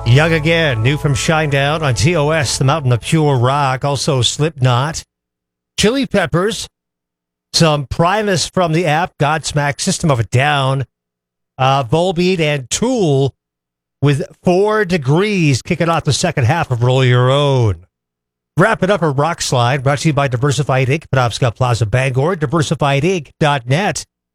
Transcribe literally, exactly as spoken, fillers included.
Young Again, new from Shinedown on T O S, the Mountain of Pure Rock. Also Slipknot, Chili Peppers, some Primus from the app, Godsmack, System of a Down, uh, Volbeat, and Tool with Four Degrees kicking off the second half of Roll Your Own. Wrap it up a Rock Slide, brought to you by Diversified Incorporated, Penobscot Plaza, Bangor, diversified inc dot net.